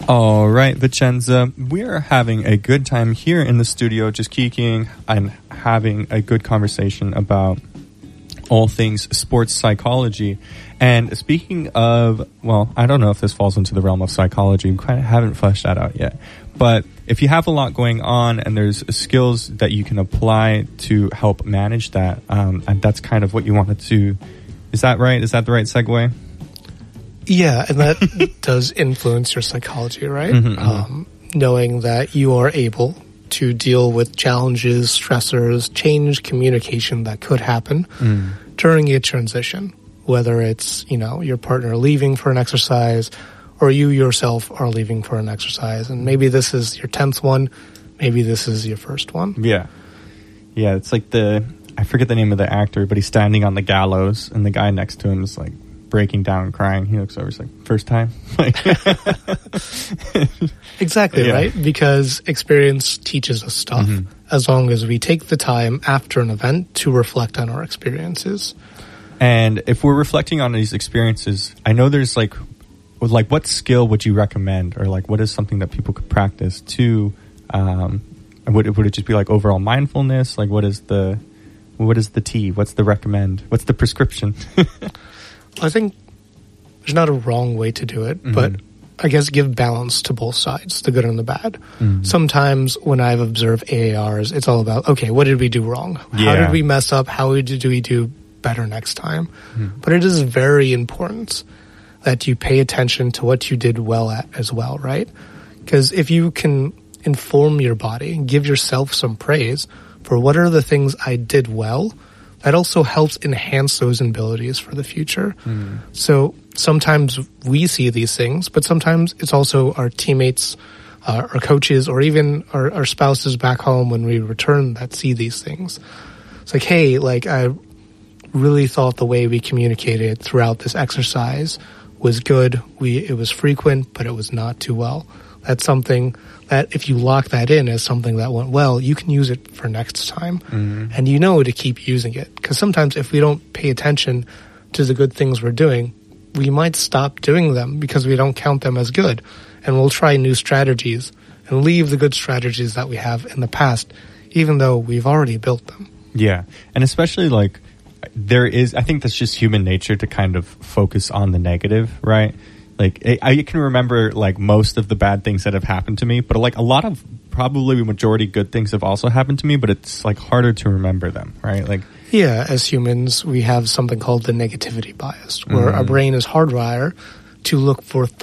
All right, Vicenza, we are having a good time here in the studio, just kikiing and having a good conversation about all things sports psychology. And speaking of, well, I don't know if this falls into the realm of psychology. We kind of haven't fleshed that out yet. But if you have a lot going on and there's skills that you can apply to help manage that, and that's kind of what you wanted to, is that right? Is that the right segue? Yeah, and that does influence your psychology, right? Knowing that you are able to deal with challenges, stressors, change communication that could happen during a transition, whether it's, you know, your partner leaving for an exercise or you yourself are leaving for an exercise. And maybe this is your 10th one, maybe this is your first one. Yeah. Yeah, it's like I forget the name of the actor, but he's standing on the gallows and the guy next to him is like breaking down and crying. He looks over, he's like, first time? Exactly, Yeah. right? Because experience teaches us stuff as long as we take the time after an event to reflect on our experiences. And if we're reflecting on these experiences, I know there's like what skill would you recommend, or like what is something that people could practice to, would it just be like overall mindfulness? Like what is the tea? What's the recommend? What's the prescription? I think there's not a wrong way to do it, but I guess give balance to both sides, the good and the bad. Sometimes when I've observed AARs, it's all about, okay, what did we do wrong? How did we mess up? How did we do better next time? But it is very important that you pay attention to what you did well at as well, right? Because if you can inform your body and give yourself some praise for what are the things I did well, that also helps enhance those abilities for the future. So sometimes we see these things, but sometimes it's also our teammates, our coaches, or even our spouses back home when we return that see these things. It's like, hey, like I really thought the way we communicated throughout this exercise was good. It was frequent, but it was not too well. That's something that if you lock that in as something that went well, you can use it for next time. And you know to keep using it. Because sometimes if we don't pay attention to the good things we're doing, we might stop doing them because we don't count them as good. And we'll try new strategies and leave the good strategies that we have in the past, even though we've already built them. Yeah. And especially like I think that's just human nature to kind of focus on the negative, right? Like, I can remember, like, most of the bad things that have happened to me, but, like, a lot of probably majority good things have also happened to me, but it's, like, harder to remember them, right? Like, yeah, as humans, we have something called the negativity bias, where our brain is hardwired to look for